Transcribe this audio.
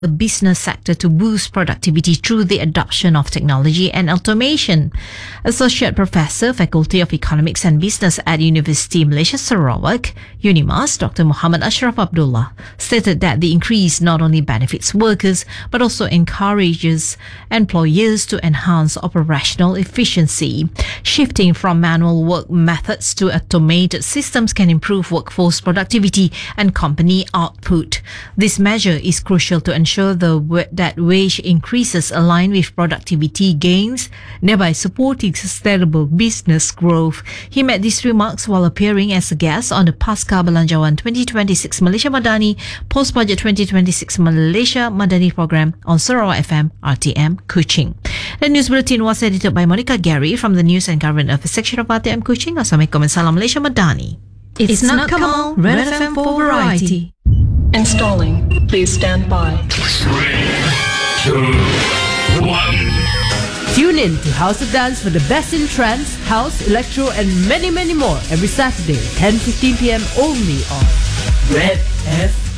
the business sector to boost productivity through the adoption of technology and automation. Associate Professor, Faculty of Economics and Business at University Malaysia Sarawak, UNIMAS, Dr. Muhammad Ashraf Abdullah, stated that the increase not only benefits workers but also encourages employers to enhance operational efficiency. Shifting from manual work methods to automated systems can improve workforce productivity and company output. This measure is crucial to ensure that wage increases align with productivity gains, thereby supporting sustainable business growth. He made these remarks while appearing as a guest on the Pasca Belanjawan 2026 Malaysia Madani Post-Budget 2026 Malaysia Madani program on Sarawak FM RTM Kuching. The news bulletin was edited by Monica Gary from the News and Current Affairs section of RTM Kuching. Assalamualaikum and salam Malaysia Madani. It's not Kamal, Red FM for variety. Installing. Please stand by. 3, 2, 1. Tune in to House of Dance for the best in trance, house, electro, and many more every Saturday, 10:15 p.m. only on Red FM.